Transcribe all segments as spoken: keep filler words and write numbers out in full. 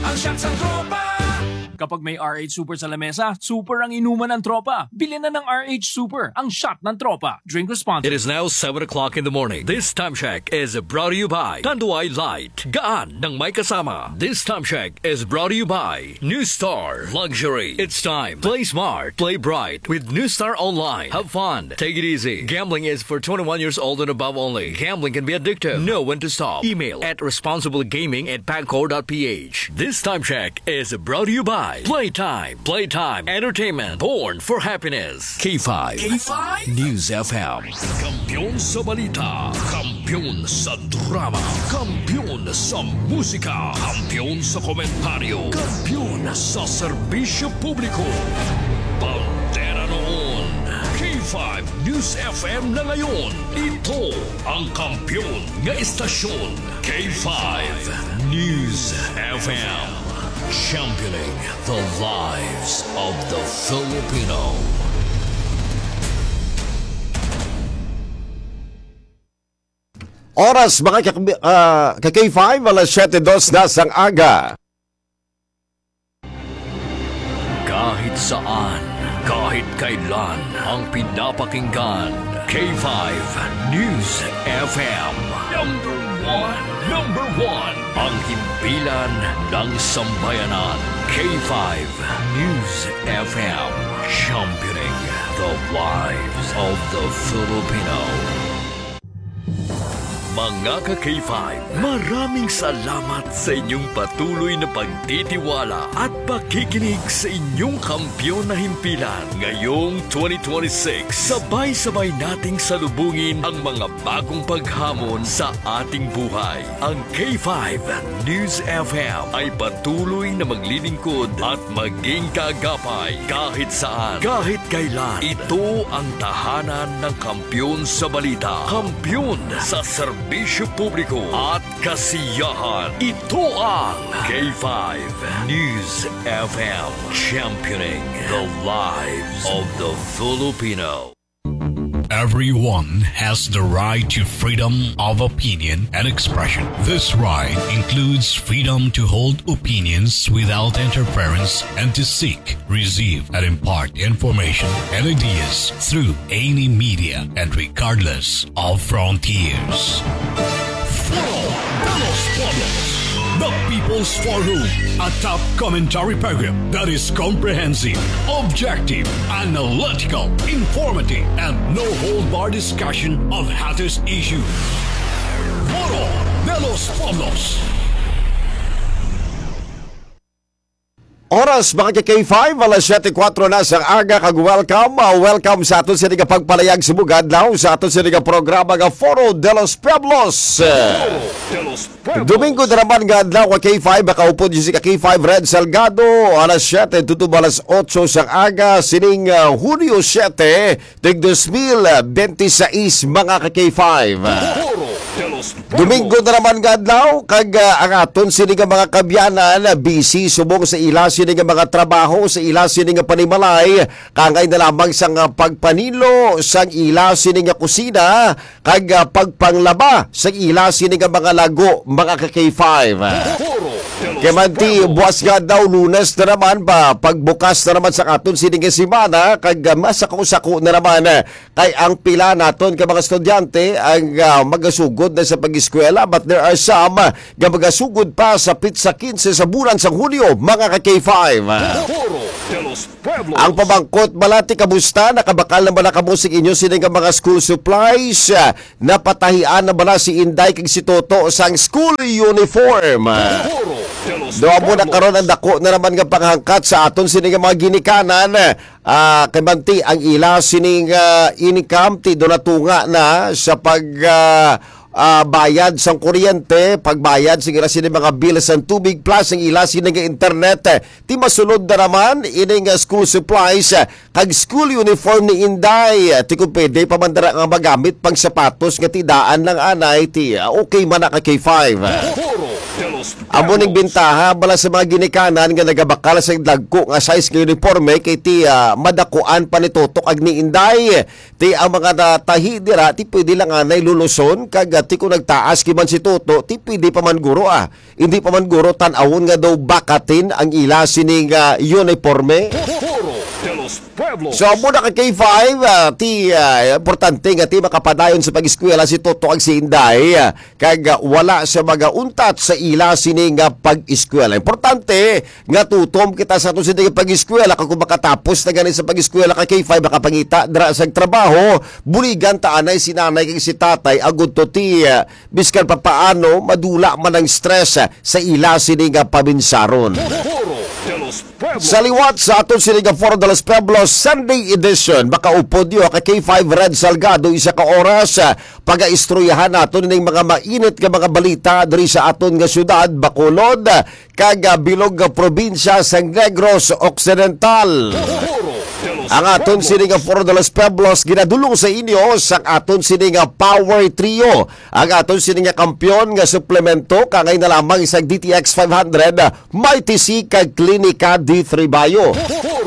ang shot sa tropa. Kapag may R H Super sa lamesa, super ang inuman ng tropa. Bilhin na ng R H Super, ang shot ng tropa. Drink responsibly. It is now seven o'clock in the morning. This time check is brought to you by Tanduay Light. Gaan ng may kasama. This time check is brought to you by New Star Luxury. It's time. Play smart. Play bright with New Star Online. Have fun. Take it easy. Gambling is for twenty-one years old and above only. Gambling can be addictive. Know when to stop. Email at responsiblegaming at pagcor dot p h. This time check is brought to you by Playtime. Playtime Entertainment. Born for happiness. K five. K five? News F M. Kampiyon sa balita. Kampiyon sa drama. Kampiyon sa musika. Kampiyon sa komentaryo. Kampiyon sa serbisyo publiko. Pantera noon. K five News F M na ngayon. Ito ang kampiyon ng istasyon. K five News F M. Championing the lives of the Filipino. Oras mga ka-K five, alas siyete dos na sang aga. Kahit saan, kahit kailan, ang pinapakinggan. K five News F M. Number one. Number one. Ang himpilan ng sambayanan. K five News F M. Championing the lives of the Filipino. Mga ka-K five, maraming salamat sa inyong patuloy na pagtitiwala at pakikinig sa inyong kampiyon na himpilan. Ngayong twenty twenty-six, sabay-sabay nating salubungin ang mga bagong paghamon sa ating buhay. Ang K five News F M ay patuloy na maglilingkod at maging kaagapay kahit saan, kahit kailan. Ito ang tahanan ng kampiyon sa balita, kampiyon sa serbisyo Bisyo publiko at kasiyahan. Ito ang K five News F M, championing the lives of the Filipino. Everyone has the right to freedom of opinion and expression. This right includes freedom to hold opinions without interference and to seek, receive, and impart information and ideas through any media and regardless of frontiers. Foro de los Pueblos, the People's Forum, a top commentary program that is comprehensive, objective, analytical, informative, and no-hold-bar discussion of hottest issues. Foro de los Pueblos. Oras mga ka-K five, alas siyete kwatro na sa aga. Kag-welcome, uh, welcome sa aton sa mga pagpalayag sa Bugadlaw, sa aton sa mga programa ng Foro de los Pueblos. Uh, Domingo na naman nga adlaw ka K five, makaupod yung si ka K five Red Salgado, alas siyete tutub alas otso sa aga, sining uh, Hunyo siyete, tig dos mil twenty-six mga ka-K five. Domingo na naman nga adlaw, kag uh, ang aton sini nga mga kabyanan, busy subong sa ila sini nga mga trabaho, sa ila sini nga panimalay, kangay na lamang sang uh, pagpanilo, sang ila sini nga kusina, kag uh, pagpanglaba, sang ila sini nga mga lago, mga ka-K five. Kaya manti, buwas nga daw, Lunes na naman ba, pagbukas na naman sa aton sini nga simana, kag uh, masako-sako na naman, uh, kay ang pila naton ka mga estudyante, ang uh, magasugod na sa pag-eskwela, but there are some uh, nga magasugod pa sa pitsa kinse sa bulan sa Hulyo, mga ka-K five. Ang pabangkot balati kamusta, nakabakal na ba na kamusik inyo sila nga mga school supplies, uh, napatahian na ba na si Inday kag si Toto sang school uniform. Doon mo na karon ang dako na naman nga panghangkat sa aton sini nga mga ginikanan, uh, kay manti ang ila sining uh, income ti do natunga na sa pag uh, uh, bayad sang kuryente, pagbayad sa ila sini mga bills sang tubig, plus ang ila sini nga internet. Ti masunod na naman ining uh, school supplies, uh, kag school uniform ni Inday, uh, ti kung pwede pamandara nga magamit pang sapatos nga tidaan ng anay ti uh, okay man na ka K five. Amo ning bintaha bala sa mga ginikanan nga nagabakal sa dagko nga size nga uniforme kay ti uh, madakuan pa ni tutok ag ni Inday. Ti ang mga uh, tahi dira ti pwede lang anay luluson kag uh, ti ko nagtaas kiman si Toto ti pwede pa man guro ah. Hindi pa man guro tan-awon nga daw bakatin ang ila sining uh, uniforme. So muna ka K five, uh, ti uh, importante nga ti makapadayon sa pag-eskwela si Toto ag si Inday uh, kag uh, wala sa mga untat sa ila sining uh, pag-eskwela. Importante nga tutom kita sa ato sining pag-eskwela kag kung makatapos na gani sa pag-eskwela ka K five makapangita dira sa trabaho, buligan ta anay si nanay kag si tatay agud to ti uh, biskan papaano madula man ang stress uh, sa ila sining uh, pabinsaron. Sa liwat sa aton siniga Foro de los Pueblos Sunday edition, makaupod yo kay K five Red Salgado isa ka oras pagaistroyahan naton ning mga mainit nga mga balita diri sa aton nga syudad Bacolod kag bilog nga probinsya sa Negros Occidental. Ang aton sininga Foro de los Pueblos ginadulong sa inyo sa aton sininga Power Trio. Ang aton sininga kampiyon nga suplemento kangay na lamang isang D T X five hundred Mighty C kag Clinica D three Bio.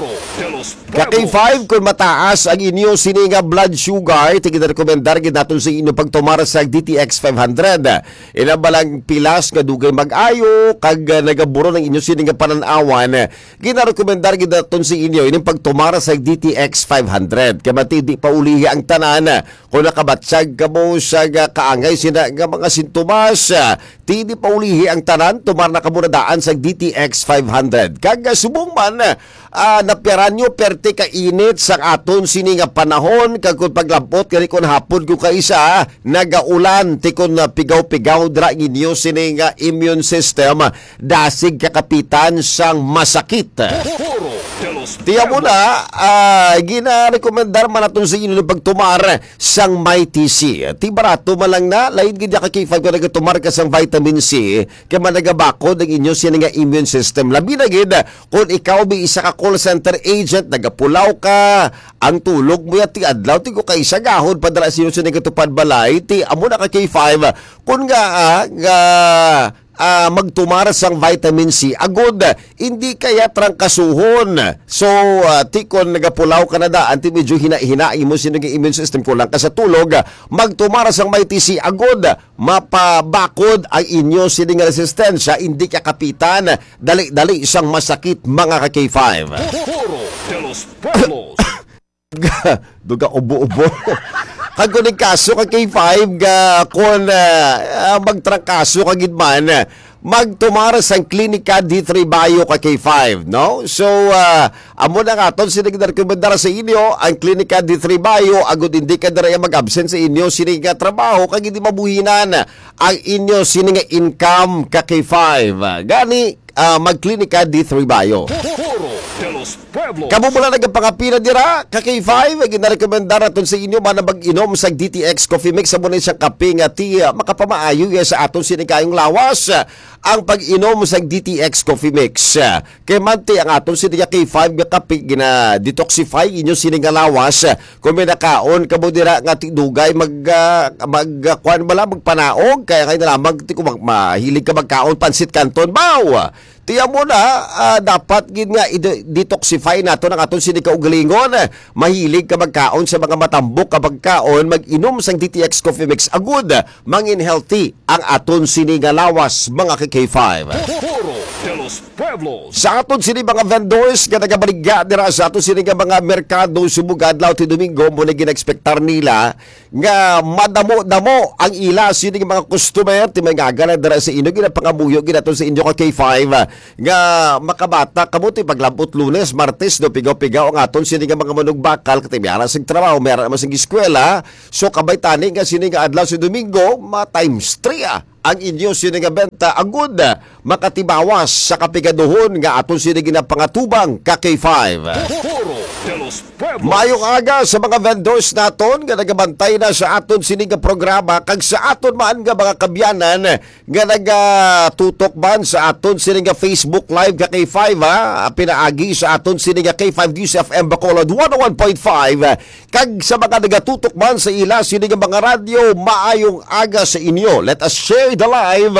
Ka K five kung mataas ang inyo sininga blood sugar, tigid-rekomendar gid naton sa inyo pagtumara sa D T X five hundred. Ina balang pilas nga dugay mag-ayo kag uh, nagaburo ng inyo sininga pananawan, ginarekomendar gid naton sa inyo ining pagtumara sa D T X five hundred. Kamati di pa ulihi ang tanan kung nakabatsag ka mo sa uh, kaangay sina nga mga sintomas, uh, ti di pa ulihi ang tanan tumar na kamunadaan sa D T X five hundred. Kag uh, subong man uh, napyaran nyo perte ka init sa aton sininga panahon kag kun paglampot kani kun hapon ko ka isa nagaulan ti kun pigaw-pigaw dra inyo sininga immune system dasig kakapitan sang masakit. Tiya mo na, uh, gina-rekomendar man natin sa inyo ng pagtumar sang Mighty C. Ti barato malang na, lain gina ka K five ko nagatumar ka sang vitamin C, kaya man nagabakod ang inyo siya nga immune system. Labi na gid, kung ikaw may isa ka call center agent, nagapulaw ka, ang tulog mo ya ti adlaw, ti ko kay isa gahon, padala siyo siya nagatupad balay, ti amo na ka K five, kung nga, ah, nga, Uh, magtumara sang vitamin C agud hindi kaya trangkasuhon. So uh, tikon nagapulaw ka na da anti medyo hina-hina mo sinong immune system ko lang ka sa tulog, magtumara sang Mighty C agud mapabakod ang inyo sining resistensya, hindi ka kapitan dali-dali isang masakit mga ka K five. Duga ubo-ubo. Kag kung kaso ka K five ga kung uh, magtrangkaso ka gidman, magtumara sang Clinica D three Bio ka K five, no? So uh, amo na nga ton sinig rekomendar sa inyo ang Clinica D three Bio agud hindi ka dira mag-absent sa inyo sinig nga trabaho kag hindi mabuhinan ang inyo sinig nga income ka K five. Gani uh, mag-Clinica D three Bio. Kamo mula nagpangapila dira ka K five, ginarekomendar naton sa inyo man mag-inom sa D T X Coffee Mix sa muna siyang kape nga ti makapamaayo sa aton sinikayong lawas. Ang pag-inom sa D T X Coffee Mix kay manti ang aton sinika K five nga kape gina detoxify inyo sininga lawas. Kung may nakaon kamo dira nga ti dugay mag uh, mag uh, kuan bala magpanaog kaya kay na lamang ti ko mahilig ka magkaon pansit canton baw. Tiya mo na, uh, dapat gid nga i-detoxify nato ng aton sinika ugalingon. Mahilig ka magkaon sa mga matambok kapag kaon, mag-inom sang D T X Coffee Mix agud, mangin healthy ang aton sininga lawas mga K five. Sa aton sini mga vendors nga nagabaligya dira sa aton sini nga mga merkado subong adlaw ti Domingo mo na ginexpectar nila nga madamo-damo ang ila sini nga mga customer ti mga gana dira sa inyo ginapangamuyo ginaton sa inyo ka K five nga makabata kamo ti paglampot Lunes, Martes do pigaw-pigaw ang aton sini nga mga manugbakal ket mayara sing trabaho mayara man sing eskwela. So kabay tani nga sini nga adlaw sa Domingo ma times three ah ang inyo sini nga benta agud makatibawas sa kapigaduhon nga aton sini nga pangatubang ka K five. Mayong aga sa mga vendors naton nga nagabantay na sa aton sining nga programa kag sa aton man nga mga kabyanan nga nagatutok man sa aton sining nga Facebook Live ka K five ha, pinaagi sa aton sining nga K five News F M Bacolod one oh one point five kag sa mga nagatutok man sa ila sining nga mga radyo, maayong aga sa inyo. Let us share the live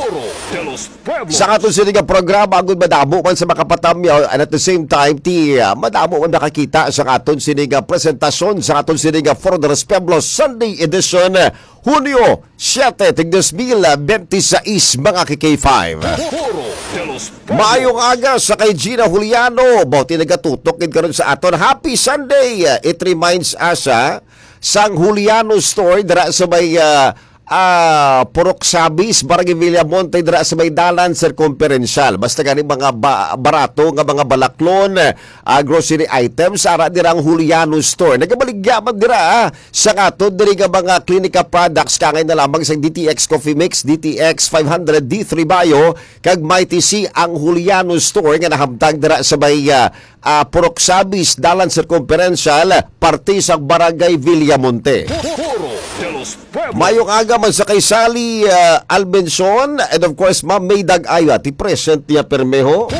sa aton sining nga programa agud madamo man sa makapatamyaw and at the same time ti uh, madamo man nakakita sa aton sining nga presentasyon sa aton sining nga For the Pueblos Sunday edition Hunyo siyete, dos mil twenty-six mga K five. Maayong aga sa kay Gina Juliano, bauti nagatutok karon sa aton. Happy Sunday. It reminds us uh, sang Juliano store dira sa may uh, Ah, Purok Sabis, Barangay Villamonte, dira sa may dalan circumferential. Basta gani mga ba- barato nga mga balaklon, ah, grocery items, ara dirang Juliano store. Nagabaligyaman dira ah, sa aton diri nga mga klinika products kangay na lamang sa D T X Coffee Mix, D T X five hundred D three Bio, kag Mighty C ang Juliano store nga nahamtang dira sa may uh, uh, Purok Sabis, dalan circumferential, parte sa Barangay Villamonte. Mayong aga man sa kay Sally uh, Albenson and of course Ma'am Maydag Ayo at present niya permeho.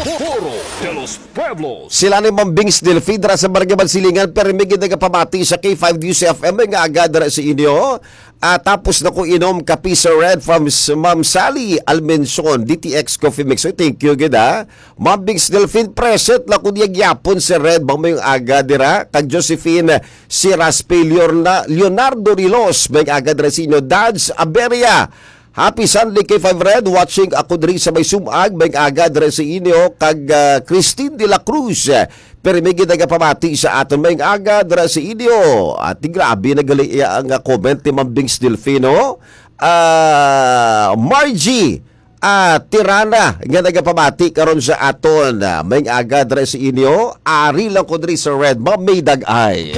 Sila ni Ma'am Bings Delfidra sa Barangay Bansilingan permigid nagapamati sa K five News F M nga aga dira sa inyo. At tapos na ko inom kape sa red from Ma'am Sally Albenson D T X Coffee Mix. So thank you gid ha. Ma'am Bings Delfin present la kun gyapon sa red bang mayong aga dira kag Josephine si Raspe Leonardo Rilos may aga dira sa inyo. Dads Aberia, happy Sunday K five Red, watching ako diri sa may sumag, may aga diri sa inyo, kag uh, Christine de la Cruz, pero may ginagapamati sa aton, may aga diri sa inyo. At grabe nagali iya ang comment ni Ma'am Bings Delfino. Uh, Margie uh, Tirana, nga nagapamati karon sa aton, uh, may aga diri sa inyo, ari lang ko diri sa Red, Ma'am May Dagay.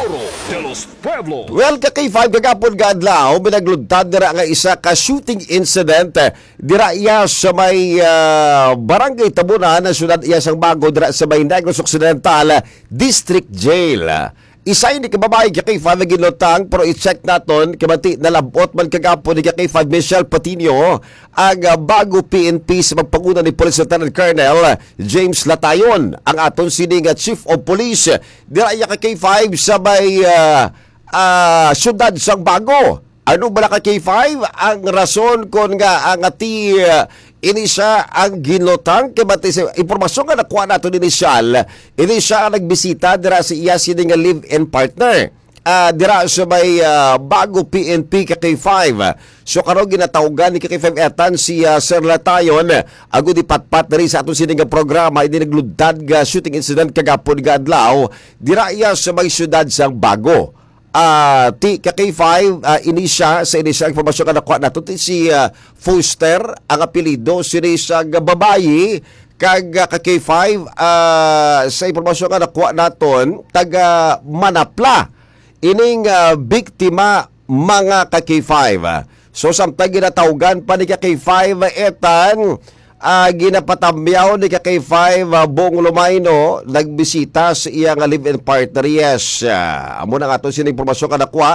Well, ka K five kagapon gadlaw binagludtad dira nga isa ka shooting incident dira iya sa may uh, Barangay Tabunan na syudad iya sang Bago dira sa may Negros Occidental District Jail. Isa ni kababae ka K five ginlotang pero i-check naton kabati nalabot man kagapon ni ka K five Michelle Patino ang uh, Bago P N P sa magpanguna ni Police Lieutenant Colonel James Latayon ang aton sining uh, Chief of Police dira iya ka K five sa may uh, Uh, syudad sang Bago. Ano ba ka K five? Ang rason kon nga ang ati uh, ini siya ang ginlotang kay sa impormasyon nga nakuha nato initial, ini siya ang nagbisita dira sa iya sini nga live-in partner. Uh, dira sa may uh, Bago P N P ka K five. So karon ginatawgan ni K five etan si uh, Sir Latayon agud ipatpat diri sa aton sini nga programa ini nagludtad nga shooting incident kagapon nga adlaw dira iya sa may syudad sang Bago. Uh, ti ka K five uh, ini siya sa ini siya informasyon nga nakuha nato ti si uh, Foster ang apelido sini siya babayi kag uh, ka K five uh, sa informasyon nga nakuha naton taga Manapla ining uh, biktima mga ka K five. So samtang ginatawgan pa ni ka K five etan uh, ginapatamyaw ni ka K five uh, Bong Lumayno nagbisita sa iyang live-in partner. Yes, uh, amo na nga ito sin informasyon ka nakuha.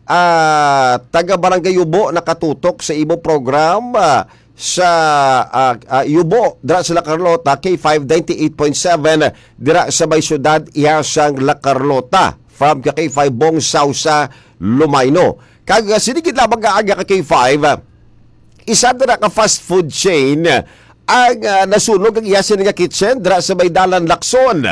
Uh, taga Barangay Yubo nakatutok sa imo program uh, sa uh, uh, Yubo dira sa La Carlota K five ninety-eight point seven dira sa may syudad iya sang La Carlota from ka K five Bong Sausa Lumayno. Kag uh, sinigid lamang ka aga ka K five uh, isa dira ka fast food chain ang uh, nasunog ang iyasin nga kitchen dira sa may dalan Lacson.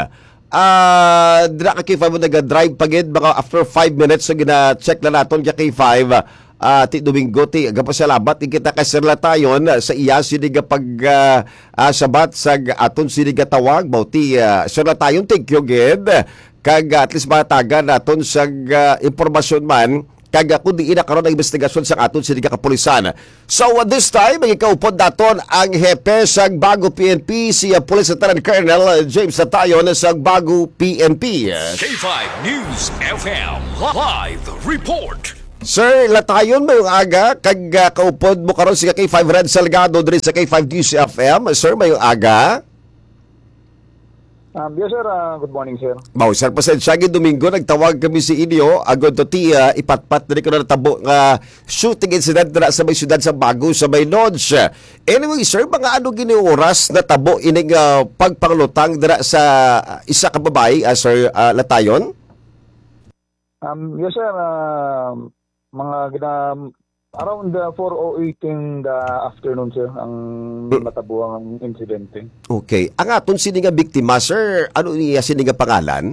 Uh, dira ka K five nag-drive pagid baka after five minutes so gina-check na naton ka K five uh, ti Domingo ti agapasalamat kita kay Sir Latayon sa iya sini nga pag uh, uh, sabat sa aton sini nga tawag mao ti uh, Sir Latayon thank you gid kag uh, at least matagan naton sa uh, impormasyon man kag kundi ina karon ang investigasyon sa aton sini nga kapulisan. So at this time may kaupod naton ang hepe sa Bago P N P si uh, Police Lieutenant Colonel James Latayon sa Bago P N P. K five News F M Live Report. Sir Latayon mayong aga kag uh, kaupod mo karon si K five Red Salgado diri sa K five News F M. Sir mayong aga. Um, yes, sir. Uh, good morning, sir. Mao, sir, pasensya gid Domingo nagtawag kami si inyo agod to ti uh, ipatpat diri ko na natabo nga shooting incident na sa may syudad sa Bago sa may Lodge. Anyway, sir, mga ano gini oras na tabo ining uh, pagpanglutang dira sa uh, isa ka babae, uh, Sir uh, Latayon? Um, yes, sir. Uh, mga gina around the four oh eight in the afternoon, sir, ang natabuang insidente. Okay. Ang aton sini nga biktima, sir, ano niya sini nga pangalan?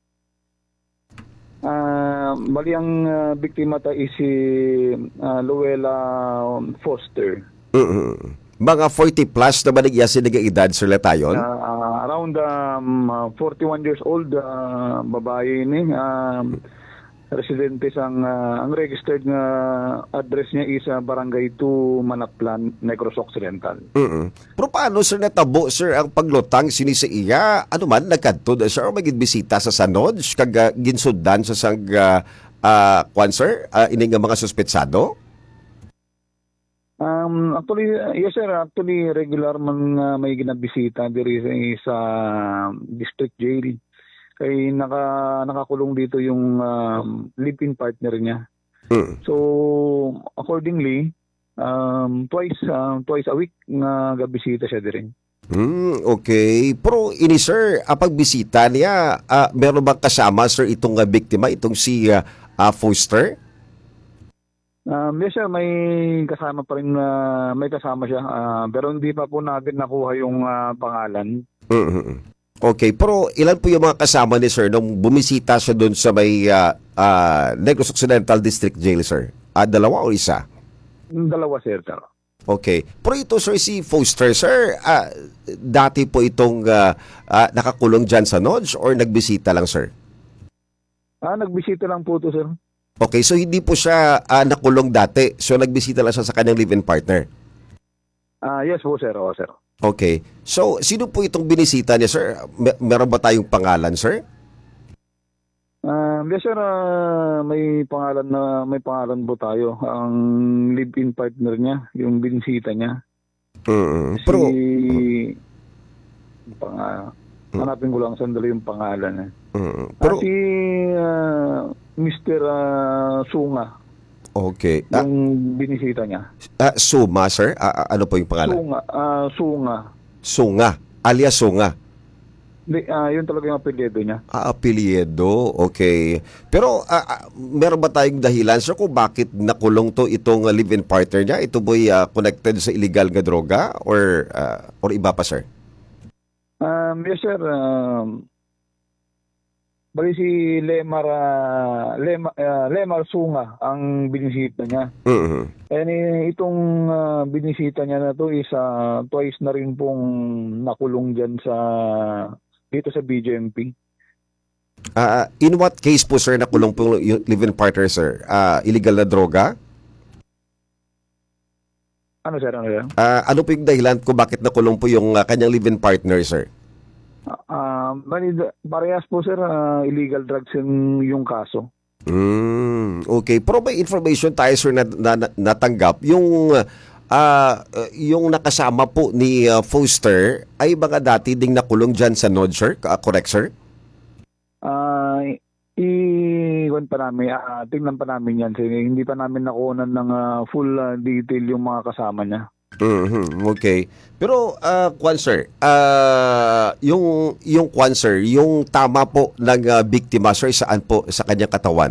Uh, bali ang uh, biktima ta is si uh, Luella Foster. Mm-hmm. Mga forty plus na baligya sini nga edad, Sir Latayon? Uh, uh, around um, uh, forty-one years old, uh, babae ni. Um, residente sang uh, ang registered nga address niya is uh, Barangay two Manaplan, Negros Occidental. Mm-mm. Pero paano, sir, natabo, sir, ang paglutang sini sa iya? Ano man, nagkadto na, sir, o maging bisita sa Sanod, kag uh, ginsudan sa sang uh, uh, kwan, sir, uh, ining nga mga suspetsado? Um, actually, uh, yes, sir, actually regular man uh, may ginabisita diri sa uh, district jail. Kay naka nakakulong dito yung um, live-in partner niya. Hmm. So accordingly, um, twice uh, twice a week nga gabisita siya din. Hmm, okay. Pero ini, sir, uh, pagbisita niya, uh, meron bang kasama, sir, itong uh, biktima, itong si uh, uh, Foster? Um, yes, sir, may kasama pa rin, uh, may kasama siya, uh, pero hindi pa po natin nakuha yung uh, pangalan. Mm-hmm. Okay, pero ilan po yung mga kasama ni, sir, nung bumisita siya doon sa may uh, uh, Negros Occidental District Jail, sir? Uh, dalawa o isa? Dalawa, sir. Okay. Pero ito, sir, si Foster, sir, uh, dati po itong uh, uh, nakakulong dyan sa Nodge or nagbisita lang, sir? Ah, nagbisita lang po to, sir. Okay, so hindi po siya uh, nakulong dati. So nagbisita lang siya sa kanyang live-in partner? Ah, uh, yes po, sir. Oo, sir. Okay. So, sino po itong binisita niya, sir? Mer- meron ba tayong pangalan, sir? Uh, yes, sir. Uh, may pangalan na may pangalan po tayo. Ang live-in partner niya, yung binisita niya. Mm-hmm. Si... Pero... Pang, uh, hanapin ko lang sandali yung pangalan. Eh. Mm-hmm. Pero... Uh, si uh, mister Uh, Sunga. Okay. Yung ah, binisita niya. Ah, Suma, sir? Ah, ano po yung pangalan? Sunga. Uh, Sunga. Sunga. Alias Sunga. Hindi, uh, yun talaga yung apelyido niya. Ah, apelyido. Okay. Pero, ah, ah, meron ba tayong dahilan, sir, kung bakit nakulong to itong uh, live-in partner niya? Ito bo'y uh, connected sa illegal nga droga? Or, uh, or iba pa, sir? Um, yes, sir. Um, Bali si Lemar uh, Lemar, uh, Lemar Sunga ang binisita niya. Mm-hmm. And itong uh, binisita niya na to is uh, twice na rin pong nakulong diyan sa dito sa B J M P. Uh, in what case po, sir, nakulong po yung live-in partner, sir? Uh, illegal na droga? Ano, sir? Ano, sir? Uh, ano po yung dahilan kung bakit nakulong po yung uh, kanyang live-in partner, sir? Uh, bali, parehas po, sir, uh, illegal drugs yung, yung kaso. Mm, okay. Pero may information tayo, sir, na, na, na natanggap. Yung, uh, yung nakasama po ni uh, Foster ay mga dati ding nakulong dyan sa Nod, sir? Uh, correct, sir? Uh, i-iwan pa namin, uh, tingnan pa namin yan. Sir. Hindi pa namin nakunan ng uh, full uh, detail yung mga kasama niya. Mm-hmm. Okay. Pero, uh, Kwan, sir, uh, yung, yung Kwan, sir, yung tama po ng uh, biktima, sir, saan po sa kanyang katawan?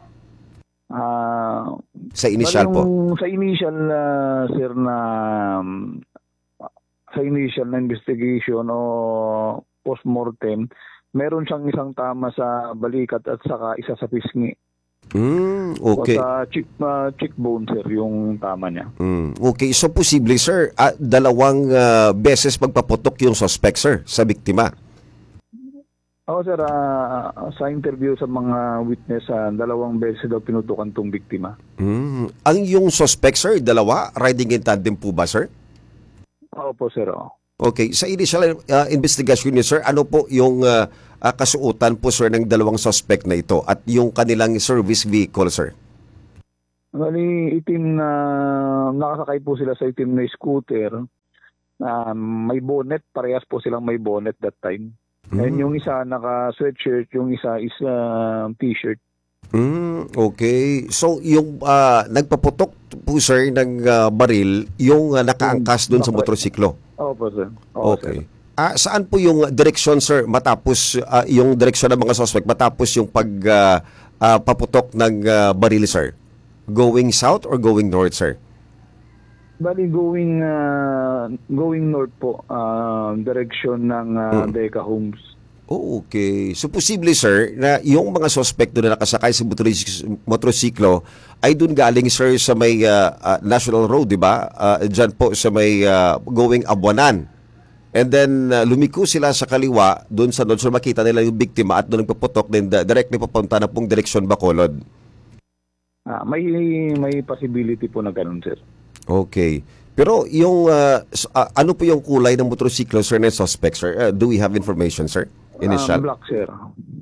Uh, sa initial po? Sa initial, uh, sir, na um, sa initial na investigation o postmortem, meron siyang isang tama sa balikat at saka isa sa pisngi. Mm, okay. O sa cheek, uh, cheekbone, sir, yung tama niya. Mm, okay. So, posible, sir, uh, dalawang uh, beses magpaputok yung suspect, sir, sa biktima? Oo, sir. Uh, sa interview sa mga witness, uh, dalawang beses daw pinutukan tong biktima. Mm, ang yung suspect, sir, dalawa, riding in tandem po ba, sir? Oo po, sir. Oo. Okay. Sa initial uh, investigation niyo, sir, ano po yung uh, uh, kasuotan po, sir, ng dalawang suspect na ito at yung kanilang service vehicle, sir? Bali, itim na, nakasakay po sila sa itim na scooter. Um, may bonnet, parehas po silang may bonnet that time. And yung isa naka-sweatshirt, yung isa is uh, t-shirt. Mm, okay. So, yung ah, nagpaputok po, sir, ng ah, baril, yung ah, nakaangkas doon sa motorsiklo. Opo, sir. Opo, Okay. sir. Ah, saan po yung direksyon, sir, matapos ah, yung direksyon ng mga suspect, matapos yung pag ah, ah, paputok ng ah, baril, sir? Going south or going north, sir? Bali, going uh, going north po, uh, direction ng uh, Deca Homes. Oh, okay. So, posible, sir, na yung mga suspect doon na nakasakay sa motoris- motorsiklo ay doon galing, sir, sa may ah, ah, National Road, di ba? Ah, dyan po sa may ah, going Abuanan. And then, uh, lumiko sila sa kaliwa, doon sa doon, so makita nila yung biktima at doon nagpaputok, then uh, directly papunta na pong direksyon Bacolod. Ah, may may possibility po na ganun, sir. Okay. Pero yung, uh, s- uh, ano po yung kulay ng motorsiklo, sir, na suspect, sir? Uh, do we have information, sir? Initial? Um, black, sir.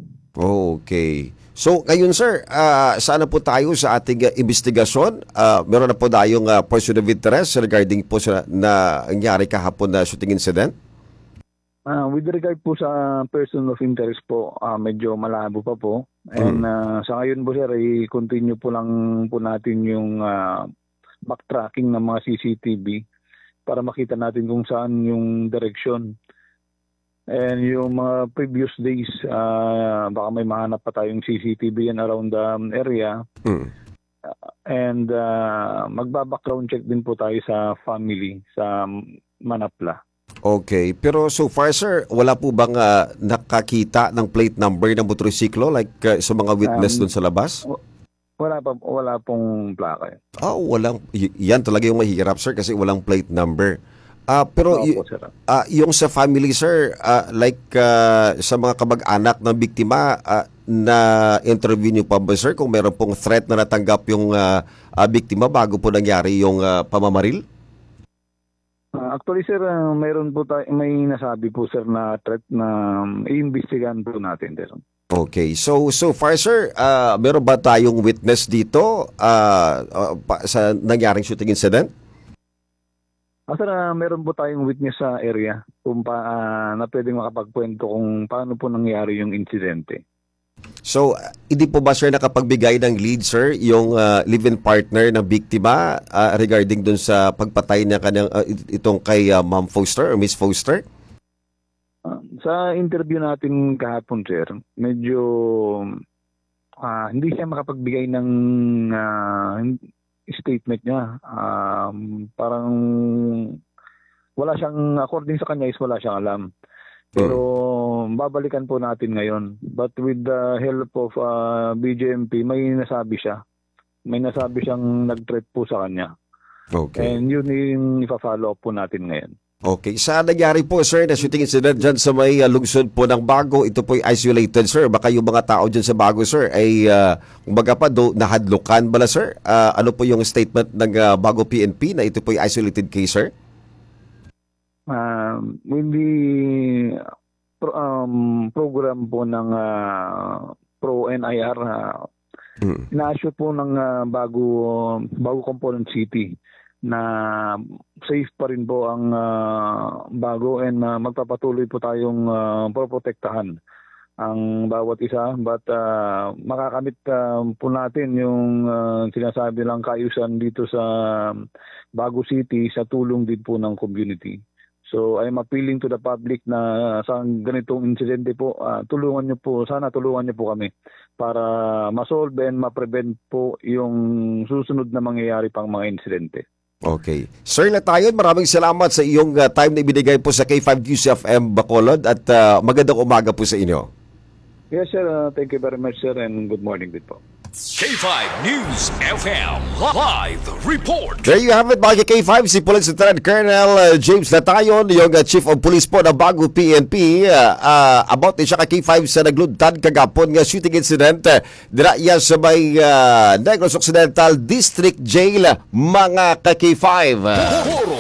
Okay. So, ngayon, sir, uh, sana po tayo sa ating uh, investigasyon. Uh, meron na po tayong uh, person of interest regarding po sa na nangyari kahapon na shooting incident? Ah, with regard po sa person of interest po, ah, medyo malabo pa po. And ah, sa ngayon po, sir, i-continue po lang po natin yung ah, backtracking ng mga C C T V para makita natin kung saan yung direction. And yung mga previous days, ah, baka may mahanap pa tayong C C T V yan around the um, area. Hmm. And ah, magba-background check din po tayo sa family sa Manapla. Okay. Pero so far, sir, wala po bang uh, nakakita ng plate number ng motorsiklo like uh, sa mga witness Um, doon sa labas? Wala pa wala pong plaka. eh. Oh, walang. y- yan talaga yung mahirap, sir, kasi walang plate number. Ah, pero y- Opo, sir. ah, yung sa family, sir, ah, like ah, sa mga kamag-anak ng biktima, ah, na interview niyo pa ba, sir, kung meron pong threat na natanggap yung ah, ah, biktima bago po nangyari yung ah, pamamaril? Ah, actually, sir, ah, mayroon po tayo, may nasabi po, sir, na threat na um, iimbestigahan po natin, sir. Okay. So so far, sir, ah, meron ba tayong witness dito ah, ah, pa- sa nangyaring shooting incident? Ah, sir, ah, meron po tayong witness sa area kung pa, ah, na pwedeng makapagkwento kung paano po nangyari yung insidente. So, uh, hindi po ba, sir, nakapagbigay ng lead, sir, yung uh, live-in partner ng biktima uh, regarding dun sa pagpatay niya kanyang, uh, it- itong kay uh, Ma'am Foster or Miss Foster? Ah, sa interview natin kahapon, sir, medyo ah, hindi siya makapagbigay ng ah, statement niya. Um, parang wala siyang, according sa kanya is wala siyang alam. Pero babalikan po natin ngayon. But with the help of uh, B J M P, may nasabi siya. May nasabi siyang nag-threat po sa kanya. Okay. And yun yung ipa-follow up po natin ngayon. Okay. Sa nangyari po, sir, na shooting incident dyan sa may uh, lungsod po ng Bago, ito po isolated, sir. Baka yung mga tao dyan sa Bago, sir, ay uh, kumbaga pa, do, nahadlukan bala, sir? Uh, ano po yung statement ng uh, Bago P N P na ito po yung isolated case, sir? Um, with the pro- um, program po ng uh, Pro N I R, uh, Hmm. ina-assure po ng uh, bago, bago Component City na safe pa rin po ang uh, Bago and uh, magpapatuloy po tayong uh, proprotektahan ang bawat isa, but uh, makakamit uh, po natin yung uh, sinasabi lang kaayusan dito sa Bago City sa tulong din po ng community. So I'm appealing to the public na sa ganitong insidente po, uh, tulungan niyo po, sana tulungan niyo po kami para ma-solve and ma-prevent po yung susunod na mangyayari pang mga insidente. Okay. Sir Latayon, maraming salamat sa iyong uh, time na ibinigay po sa K five News F M Bacolod at uh, magandang umaga po sa inyo. Yes, sir. Uh, thank you very much, sir, and good morning din po. K five News F M Live Report. There you have it, mga K five, si Police Lieutenant Colonel uh, James Latayon, yung uh, Chief of Police po ng Bago P N P, uh, uh, about din siya ka K five sa nagludtad kagapon nga shooting incident uh, dira iya sa may uh, Negros Occidental District Jail, mga ka K five. Foro de los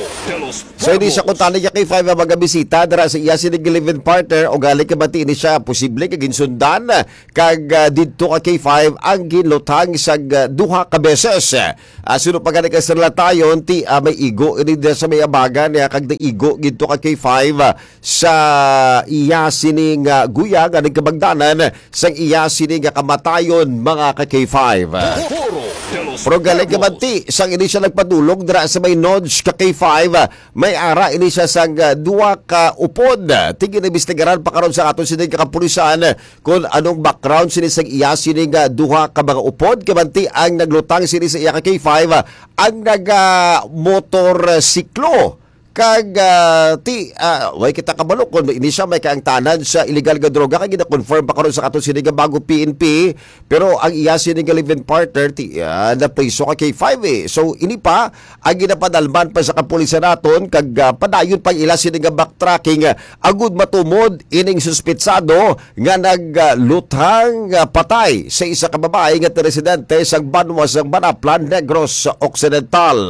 So hindi siya kung tali niya kay five ang magabisita dara sa iya sinig live-in partner o gali ka bati ni siya posible kag ginsundan kag uh, didto ka kay five ang ginlutang sa uh, duha ka beses. Uh, sino pa gani ka sa latayon ti uh, may igo ini sa may abagan ya kag igo gidto ka kay five uh, sa iya sining uh, guya nga nagkabagdanan sang iya sining uh, kamatayon mga ka K five. Pero galing kabanti, sang ini siya nagpadulog dira sa may nodge ka K five, may ara ini siya sang uh, duwa ka upod. Tingin na bistigaran pa karon sa aton sining kapulisan kung anong background sini sang iya sining uh, duha ka mga upod. Kabanti ang naglutang sini sa iya ka K five, ang naga motor siklo. Kag uh, ti uh, way kita kabalo kun ini siya may kaangtanan sa illegal nga droga kay gina-confirm pa karon sa aton sini nga bago P N P pero ang iya sini nga live-in partner ti uh, na priso ka K five eh. So ini pa ang ginapadalman pa sa kapulisan naton kag uh, padayon pang ila sini nga backtracking uh, agud matumod ining suspetsado nga nagluthang uh, patay sa isa ka babae nga residente sa Banwa sa Banaplan Negros Occidental.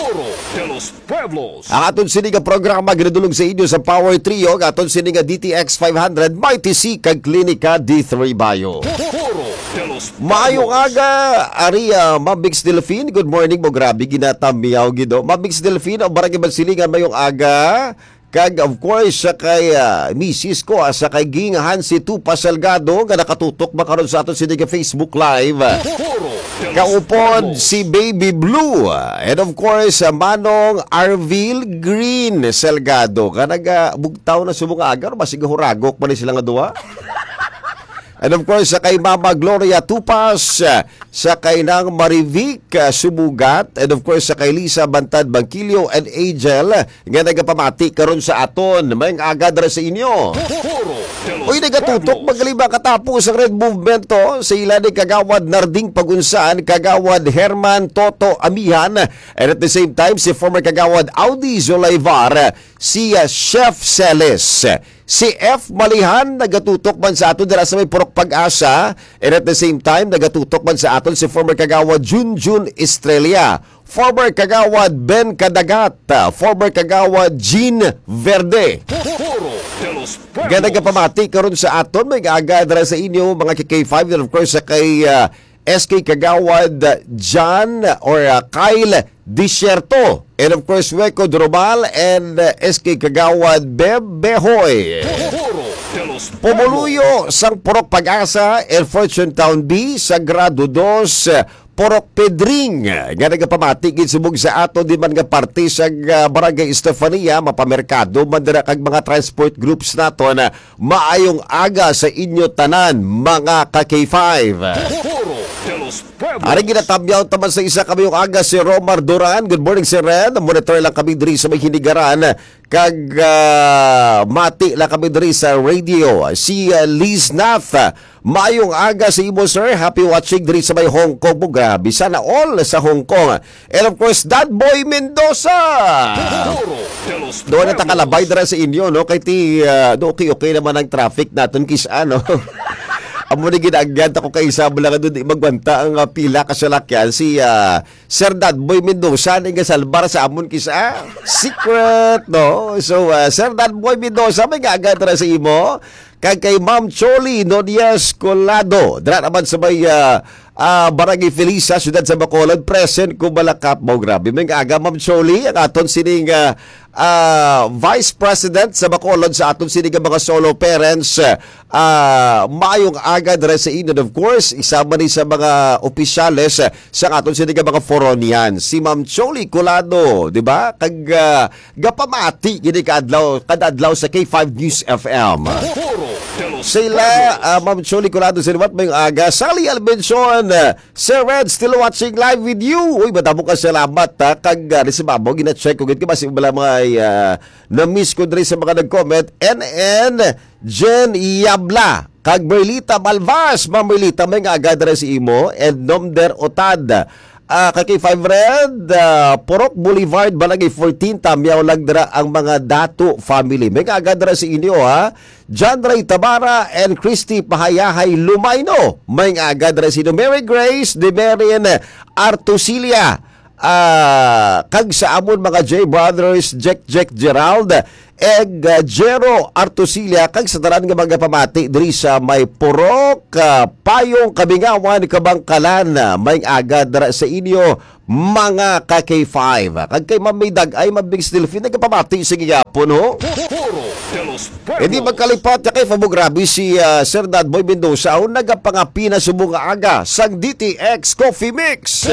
Ang aton sini nga programa ginadulog sa inyo sa Power Trio, ang aton sini nga D T X five hundred, Mighty C kag Klinika D three Bio. Maayong aga, Aria, Mabix Delphine. Good morning mo, grabe ginatamiyaw gido. Mabix Delphine, o barangay Bansilingan mayong aga. Kag of course sa kay uh, misis ko sa kay Gingahan si Tupa Salgado nga nakatutok makaron sa aton sini nga Facebook Live. Kaupod si Baby Blue and of course uh, Manong Arvil Green Salgado ka nagabugtaw na subong agar basig huragok pa ni sila nga duha. And of course, sa kay Mama Gloria Tupas, sa kay nang Marivic Subugat, and of course, sa kay Lisa Bantad Bangkilio and Angel, nga nagapamati karon sa aton. May agad ra sa inyo. Uy, nagatutok, magalima katapos ang Red Movement to, sa ila ni Kagawad Narding Pagunsan, Kagawad Herman Toto Amihan, and at the same time, si former Kagawad Audi Zolayvar, si uh, Chef Celes. Si F. Malihan, nagatutok man sa aton dira sa may Purok Pag-asa, and at the same time, nagatutok man sa aton si former Kagawad Junjun Estrella, former Kagawad Ben Kadagat, former Kagawad Jean Verde. Ganda ka pamati karon sa aton, may aga dira sa inyo mga K five, and of course sa kay uh, S K Kagawad John or uh, Kyle Disyerto, and of course Weko Drobal and uh, S K Kagawad Beb Behoy. Pumuluyo sang Purok Pag-asa and Fortune Town B sa Grado two Purok Pedring nga nagapamati gid subog sa ato di man nga parte sa uh, Barangay Estefania mapamerkado mandira kag mga transport groups nato na maayong aga sa inyo tanan mga ka K five. Aring ginatabyaw taman sa isa kami yung aga si Romar Duran. Good morning Sir Ren. Monitor lang kami diri sa may hinigaran. Kag uh, mati lang kami diri sa radio. Si uh, Liz Nath. Mayong aga sa imo sir. Happy watching diri sa may Hong Kong mo. Grabe sana all sa Hong Kong. And of course Dad Boy Mendoza. Doon na takalabay dira sa inyo no. Kay ti uh, okay okay naman ang traffic natin kis ano. Amo ni ginagad ako kay isa lang doon magbanta ang uh, pila kasalakyan si uh, Sir Dad Boy Mendoza ni nga salbar sa amon kisa secret no. So uh, Sir Dad Boy Mendoza may gagad ra sa imo kag kay Ma'am Choli Nodias Colado dra naman sa may uh, uh, Barangay Felisa siyudad sa Bacolod present ko balakap mo grabe may aga Ma'am Choli ang aton sining uh, Uh, Vice President sa Bacolod sa aton sinig mga solo parents uh, maayong aga dira sa inyo of course isama ni sa mga opisyales sa aton sinig mga foronian si Ma'am Choli Colado di ba kag uh, gapamati gini kadlaw kadadlaw sa K five News F M. Sila uh, Ma'am Choli Colado sa what may aga Sally Albenson uh, Sir Red still watching live with you. Uy madamo ka salamat ha kag uh, si Babo gina-check ko gid ka basi wala mga uh, na-miss ko diri sa mga nag-comment. N N Jen Yabla kag Merlita Malvas. Ma'am Merlita may nga agad diri si imo and Nomder Otad. Uh, kay five Red, uh, Purok Boulevard, Balagay fourteen, tamyaw lang dira ang mga Dato family. May agad dira sa inyo ha. John Ray Tabara and Christy Pahayahay Lumayno. May agad dira sa inyo. Mary Grace de Marian Artusilia. ah, kag sa amon mga J Brothers, Jack Jack Gerald, eg uh, Jero Artosilia, kag sa tanan nga mga pamati diri sa may purok, uh, payong kabingawan kabangkalan, may agad dara sa inyo mga ka K five. Kag kay Ma'am Maydag ay mabig still fin nagpamati sa gihapon ho. Hindi magkalipat kay Fabograbe si uh, Sir Dadboy Mendoza o nagapangapina subong aga sang D T X Coffee Mix.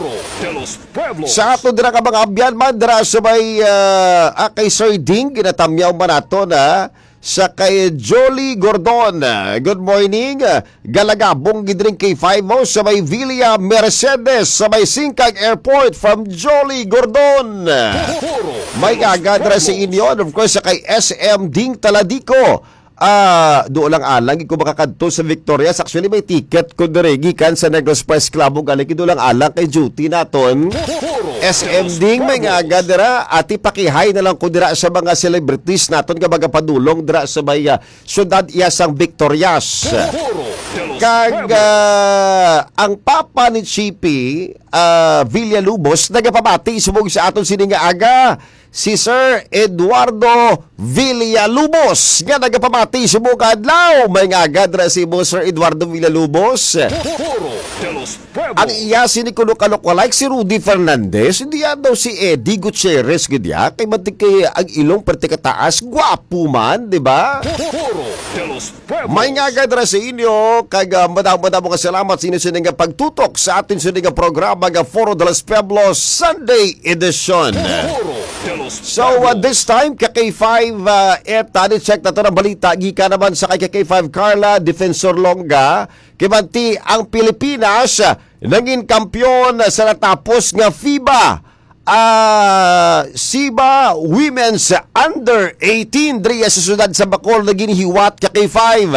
Sa ato dira ka mga abyan man dira sa may uh, ah, kay Sir Ding ginatamyaw man nato na sa kay Jolly Gordon. Good morning. Galagabong gidring K five mo sa may Villa Mercedes sa may Singkag Airport from Jolly Gordon. May gagadra sa inyo. And of course sa kay S M Ding Taladico. Ah, uh, doon lang alang ko makakadto sa Victoria. Actually may ticket ko dire gikan sa Negros Press Club ug gali do lang alang kay duty naton. S M Ding may nga dira ati pakihay na lang ko dira sa mga celebrities naton nga magapadulong dira sa may uh, syudad iyasang Victorias. Kag uh, ang papa ni Chippy uh, Villalubos nagapamati subong sa aton sini nga aga si Sir Eduardo Villalubos nga nagapamati subong adlaw. May nga agad ra si mo Sir Eduardo Villalubos. Ang iya sini kuno kalok like si Rudy Fernandez, hindi yan daw si Eddie Gutierrez gidya kay matik kay ang ilong perti kataas, gwapo man, di ba? May nga agad ra sa inyo kag uh, madamo-madamo ka salamat sino sini nga pagtutok sa atin sini nga programa nga Foro de los Pueblos Sunday Edition. So uh, this time ka K five uh, eta ni check na to ng balita gika naman sa kay K five Carla Defensor Longga kibanti ang Pilipinas nangin kampiyon sa natapos nga FIBA uh, SIBA Women's Under eighteen diri sa syudad sa Bacol naging hiwat ka K five.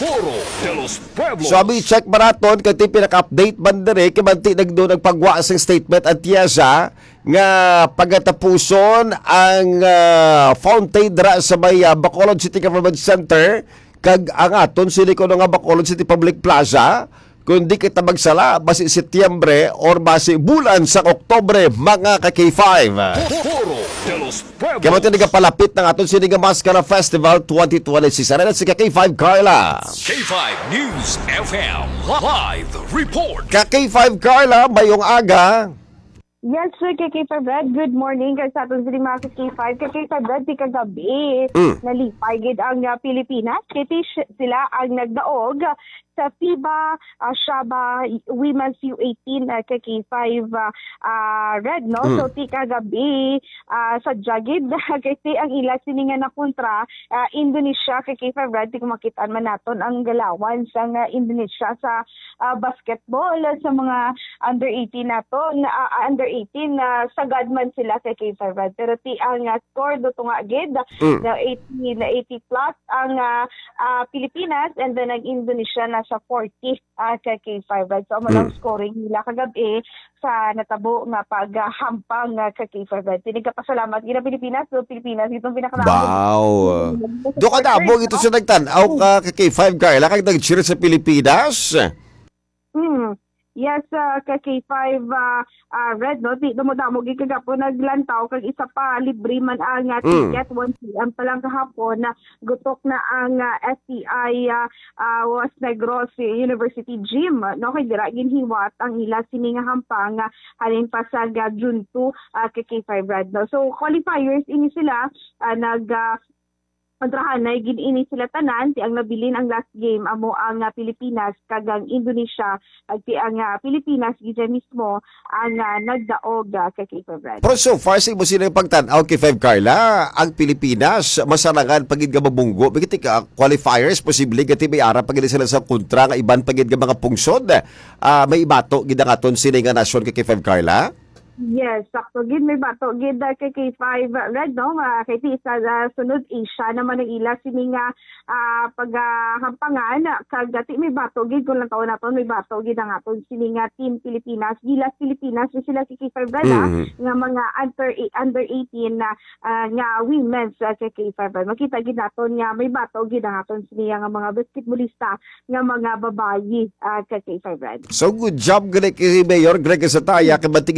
Sabi check maraton kay pinaka-update man diri kibanti nagdo nagpagwa sa statement at tiyasa nga pagatapuson ang uh, fountain dra sa may uh, Bacolod City Government Center kag ang aton sili ko nga Bacolod City Public Plaza kundi kita magsala basi Setyembre or basi bulan sa Oktobre mga ka K five. Kaya mo palapit ng aton sili nga Mascara Festival twenty twenty-six. Ano si K five Carla? K five News F M Live Report. Ka K five Carla, mayong aga. Yes, sir, K K five Brad. Good morning. Kaya sa atin sila mga K K five. K K five Brad, di kagabi. Mm. Nalipay gid ang uh, Pilipinas. Kiti sila ang nagdaog sa FIBA uh, Shaba Women's U eighteen uh, K K five uh, uh, Red, no? Mm. So, ti kagabi uh, sa Jagid, kasi ang ila sininga na kontra uh, Indonesia, K K five Red, di kumakitaan man naton ang galawan sa uh, Indonesia sa uh, basketball sa mga under eighteen naton, uh, under eighteen na uh, sagad man sila kay K five Red. Pero ti ang uh, score do nga gid mm. na eighty na eighty plus ang uh, uh, Pilipinas and then ang Indonesia na sa forty uh, kay K five Red. So malang mm. scoring nila kagabi sa natabo nga paghampang uh, kay K five Red. Tinig ka pasalamat gina Pilipinas, so Pilipinas itong pinaka Wow. Do ka dabo ito sa nagtan-aw ka kay K five Carla kag nag-cheer sa Pilipinas. Hmm. Yes, uh, kay K five uh, uh, Red, no? Di dumudamo gid kagapo naglantaw kag isa pa libre man ang uh, ticket mm. one P M pa lang kahapon na gutok na ang uh, S T I uh, uh, was Negros University Gym, no? Kay dira ginhiwat ang ila sini nga hampang uh, halin pa sa uh, June two uh, kay K five Red, no? So qualifiers ini sila uh, nag uh, kontrahan na gin-ini sila tanan ti ang nabilin ang last game amo ang uh, Pilipinas kag ang Indonesia at ti ang uh, Pilipinas gid mismo ang uh, nagdaog uh, kay K five Red. Pero so far sa imo sila pagtan-aw K five Carla, ang Pilipinas masarangan pagid nga mabunggo bigiti ka qualifiers posible gati may ara pagid sila sa kontra nga iban pagid nga mga pungsod. Uh, may ibato gid ang aton sini nga nasyon kay K five Carla. Yes, sakto gid may bato gid uh, kay K five Red, no? Uh, kay ti sa uh, sunod Asia naman ang ila sini nga uh, paghampangan uh, kag ti may bato gid kun lang taon naton may bato gid ang aton sini nga team Pilipinas gilas Pilipinas sila si K five Red mm-hmm. nga mga under under eighteen na uh, nga women's uh, kay K five Red. Makita gid naton nga may bato gid ang aton sini nga mga basketballista nga mga babayi uh, kay K five Red. So good job gid kay Mayor Greg Sataya kay batig ipatagay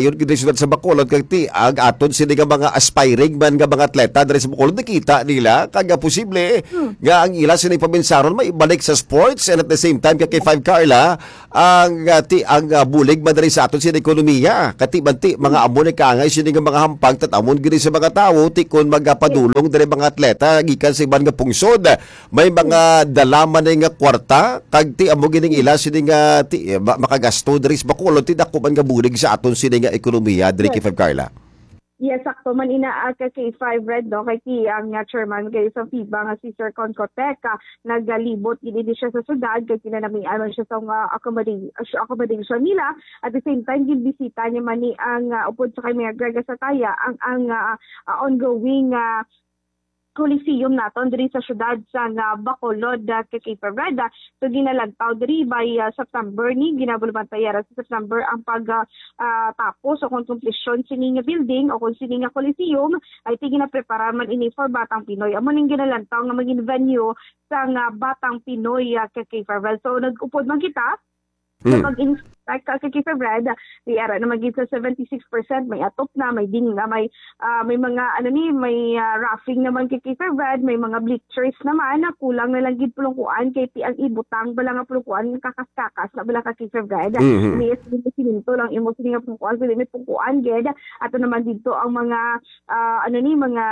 dayon gid sila sa Bacolod kag tiag aton sini nga mga aspiring man nga mga atleta diri sa Bacolod nakita nila kag posible hmm. nga ang ila sini pabinsaron maibalik sa sports and at the same time kay five Carla ang uh, ti ang uh, bulig man diri sa aton sini ekonomiya kati banti mga amo ni kangay sini nga mga hampag tatamon gid sa mga tawo ti kun magapadulong diri mga atleta gikan sa iban nga pungsod may mga dalaman nga kwarta kag ti amo gining ila sini nga ti makagasto diri sa Bacolod ti dako man nga bulig sa aton sini nga ekonomiya diri kay five Carla. Yes, sakto man ina ka kay five Red no kay ki ang uh, chairman kay sa FIBA nga si Sir Concoteka nagalibot gid siya sa syudad kay kinanami ano siya sa uh, accommodation accommodation nila at the same time gibisita niya man ni ang uh, upod sa kay mga Grega Sataya ang ang uh, uh, ongoing uh, Coliseum naton diri sa syudad sa uh, Bacolod uh, kay Cape Verde. So ginalagtaw diri by uh, September ni ginabuluban tayara sa September ang pag uh, uh, tapos o kung completion sini nga building o kung sini nga Coliseum ay ti ginaprepara man ini for Batang Pinoy. Amo ning ginalagtaw nga maging venue sa uh, Batang Pinoy uh, kay Cape Verde. So nag-upod man kita Hmm. So, pag-inspect ka sa Cape Verde, di ara na maging sa seventy-six percent, may atop na, may ding na, may, uh, may mga, ano ni, may uh, roughing naman kay Cape Verde, may mga bleachers naman, na kulang na lang gid pulungkuan, kay ti ang ibutang, bala nga pulungkuan, kakas-kakas, na bala ka Cape Verde. Mm-hmm. May estimate sininto lang, imo sini nga pulungkuan, pwede may pulungkuan, gid. Ato naman dito ang mga, uh, ano ni, mga,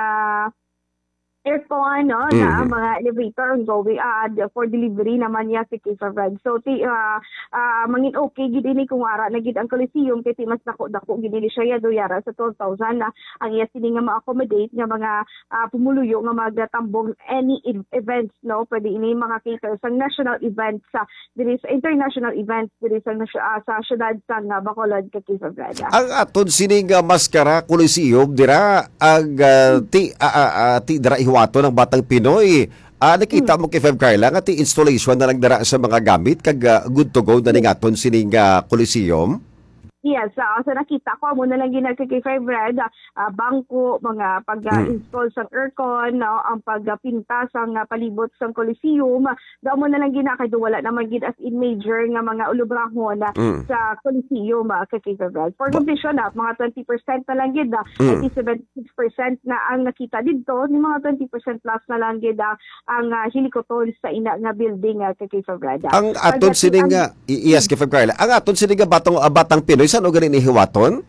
aircon, no, mm-hmm. na mga elevator going uh, for delivery naman niya si Cape Verde. So, ti, uh, uh, mangin okay, gid ini kung ara, nagid ang Coliseum, kay ti mas dako-dako, gid ini siya doyara sa twelve thousand na ang iya sini nga ma-accommodate nga mga uh, pumuluyo nga magtambong any events, no, pwede ini mga cater sa national events, sa uh, diri sa international events, diri sa, uh, sa syudad sa uh, Bacolod, kay Cape Verde. Ang aton sini nga maskara Coliseum, dira, ang uh, ti, uh, uh, uh, ti, dira wato ng Batang Pinoy. Ah, nakita mo kay five Carla nga ti installation na lang dara sa mga gamit kag uh, good to go na ning aton sining uh, Coliseum. Yes, uh, so nakita ko mo na lang ginag kay five Red, uh, bangko, mga pag-install uh, sa aircon, no, ang pagpinta sa uh, palibot sa Coliseum, daw mo na lang gina kay wala naman gid as in major nga mga ulubrahon uh, mm. sa Coliseum uh, kay five Red. For completion na uh, mga twenty percent na lang gid, uh, mm. seventy-six percent na ang nakita didto, ni mga twenty percent plus na lang gid uh, ang uh, helicopter sa ina nga building uh, kay five Red. Uh. Ang aton sining nga yes kay five Carla, ang aton sining nga batang uh, Batang Pinoy saan o ganin ihiwaton?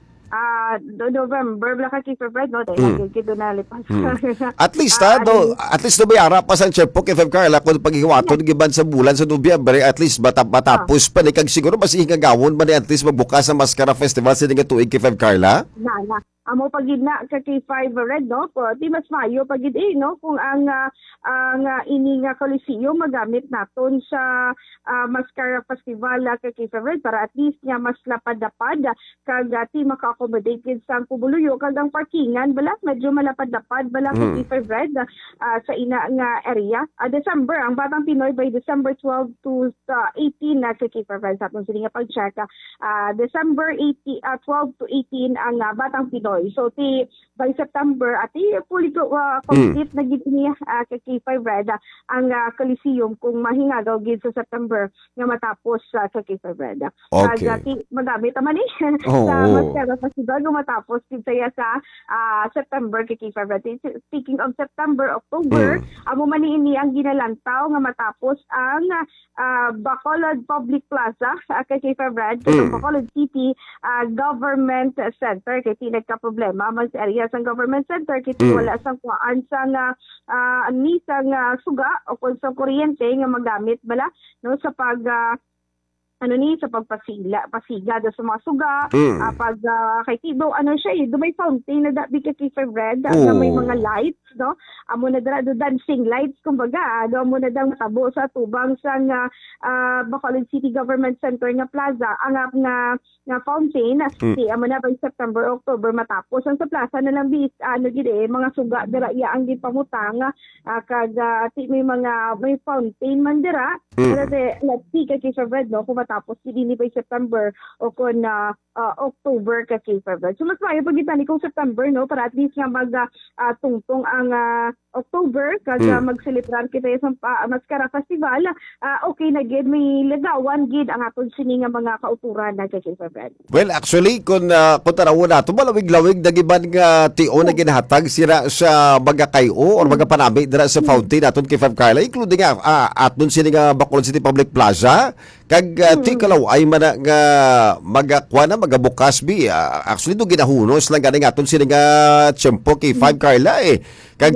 Ah, uh, November bla ka Cape Verde no, dahil kito na lipas. At least ha, uh, do, at least do bayara pa sa chef po kay five Carla kung paghiwaton giban sa bulan sa Nobyembre, at least bata matapos pa ni kag siguro mas hingagawon man ni at least magbukas sa Mascara Festival sa nga tuig kay five Carla. Na na. Amo pagid na ka kay five Red no, po di mas mayo pagid eh no kung ang uh, ang uh, ini nga Coliseum magamit naton sa uh, Mascara Festival uh, kay five Red para at least nga mas lapad-lapad kag uh, ti maka-accommodate sa pumuluyo kag ang parkingan bala medyo malapad-lapad bala kay mm. five Red uh, sa ina nga area. Uh, December ang Batang Pinoy by December twelve to eighteen na uh, kay five Red sa atong sini nga pag-check. Uh, December eighteen, uh, twelve to eighteen ang uh, Batang Pinoy. So, ti, by September, at fully uh, complete mm. na gid niya uh, kay K five Red uh, ang uh, Coliseum kung mahingagaw gid sa September nga matapos uh, kay K five Red. Okay. Uh, ti, magamit naman eh oh, sa oh. Mascara Festival kung matapos gid saya sa uh, September kay K five Red. Speaking of September, October, mm. amo man ini ang ginalantaw nga matapos ang uh, Bacolod Public Plaza uh, kay K five Red, mm. Bacolod City uh, Government Center kay ti nagka problema man sa area sa government center kay mm. wala sang kuan sa nga uh, ani sa nga suga o kung sa kuryente nga magamit bala no sa pag uh, ano ni sa pagpasila pasiga do sa mga suga mm. uh, pag uh, kay tido ano siya eh do may fountain na dabi kay five Red uh, na may mga lights no amo na dra do dancing lights kumbaga do amo na dang matabo sa tubang sa nga uh, Bacolod City Government Center nga plaza ang nga nga fountain mm. si amo na by September October matapos ang sa plaza na lang bis ano gid eh mga suga dira iya ang gipamutang uh, kag uh, may mga may fountain man dira mm. pero de let's see kay five Red no kung matapos gid ni by September o kung uh, uh, October kay five Red. So mas maayo pag ni kung September no para at least nga mag uh, tungtong ang mga October kag Hmm. uh, magselebrar kita sa uh, Mascara Festival, uh, okay na gid may lagawan gid ang aton sini nga mga kauturan na kay February. Well, actually, kung, uh, kung tanaw na ito, malawig-lawig na giban nga tio na ginahatag sira sa mga kayo or mga panami dira sa fountain aton kay Fab Carla, including nga uh, aton sini nga Bacolod City Public Plaza, kag uh, ti kalaw ay mana nga magakwa na magabukas bi. Uh, actually, do ginahunos lang ganing aton sini nga tiyempo kay Fab Carla eh. Kag